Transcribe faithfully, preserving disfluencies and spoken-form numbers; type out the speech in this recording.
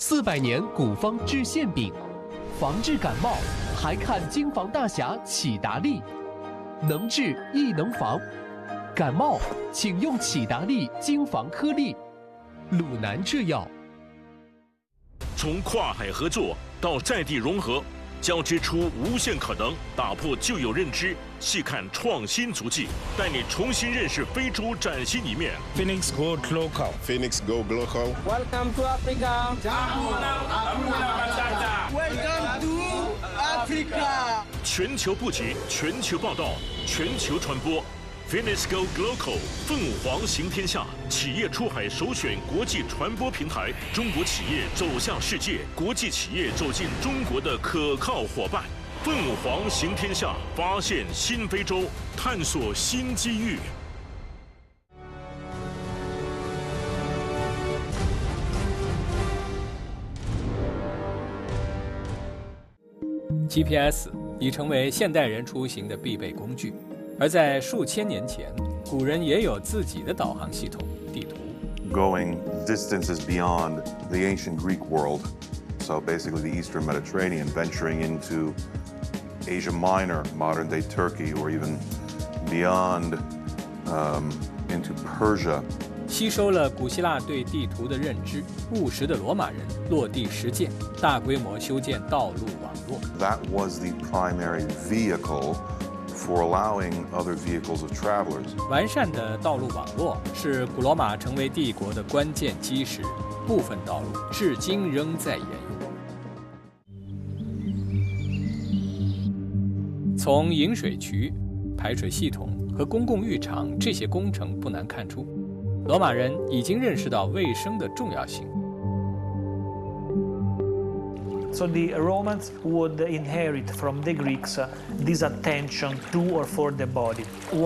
四百年古方治馅饼，防治感冒还看京防大侠启达利，能治亦能防。感冒请用启达利京防颗粒，鲁南制药。 从跨海合作到在地融合，交织出无限可能，打破旧有认知，细看创新足迹，带你重新认識非洲崭新一面。 Phoenix Go Global. Phoenix Go Global. Welcome to Africa. Welcome to Africa. 全球布局，全球报道，全球传播。Phoenix Go Global 凤凰行天下，企业出海首选国际传播平台，中国企业走向世界，国际企业走进中国的可靠伙伴。凤凰行天下，发现新非洲，探索新机遇。 G P S 已成为现代人出行的必备工具。而在数千年前，古人也有自己的导航系统——地图。 Going distances beyond the ancient Greek world, so basically the Eastern Mediterranean, venturing into Asia Minor, modern-day Turkey, or even beyond um, into Persia. 吸收了古希腊对地图的认知，务实的罗马人落地实践，大规模修建道路网络。 That was the primary vehicle for allowing other vehicles of travelers. 完善的道路网络是古罗马成为帝国的关键基石，部分道路至今仍在沿用。从引水渠、排水系统和公共浴场这些工程不难看出，罗马人已经认识到卫生的重要性。 So the Romans would inherit from the Greeks this attention to or for the body.